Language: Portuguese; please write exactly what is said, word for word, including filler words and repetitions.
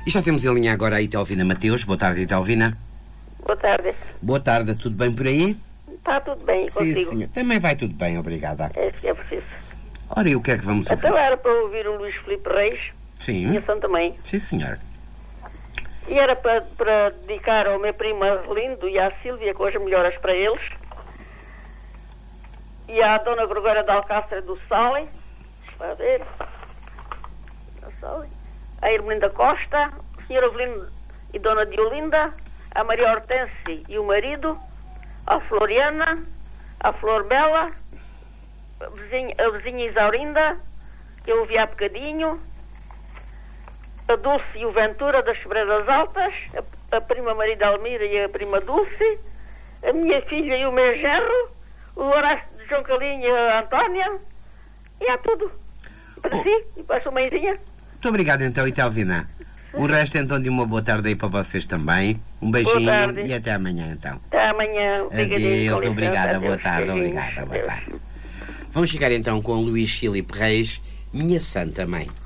E já temos em linha agora a Itelvina Mateus. Boa tarde, Itelvina. Boa tarde. Boa tarde, tudo bem por aí? Está tudo bem, Sim, consigo? senhor. Também vai tudo bem, obrigada. É isso que é preciso. Ora, e o que é que vamos ouvir? Então era para ouvir o Luís Filipe Reis, Sim. minha Santa Mãe. Sim, senhor. E era para, para dedicar ao meu primo Arlindo e à Sílvia, com as melhoras para eles. E à Dona Gregória de Alcácer do Sale. Para ver. Do Sale. A Irmelinda Costa, o senhor Avelino e Dona Diolinda, a Maria Hortense e o marido, a Floriana, a Flor Bela, a vizinha, a vizinha Isaurinda, que eu ouvi há bocadinho, a Dulce e o Ventura das Sobreiras Altas, a, a prima Maria Almira e a prima Dulce, a minha filha e o meu genro, o Horácio de João Calinho e a Antónia, e há tudo. Para Oh. si e para a sua mãezinha. Muito obrigado, então, Itelvina. O resto, então, de uma boa tarde aí para vocês também. Um beijinho tarde. e até amanhã, então. Até amanhã. Obrigadinho, com Adeus, licença. obrigada, boa Adeus, tarde, beijinhos. obrigada, boa Adeus. tarde. Vamos ficar, então, com Luís Filipe Reis, Minha Santa Mãe.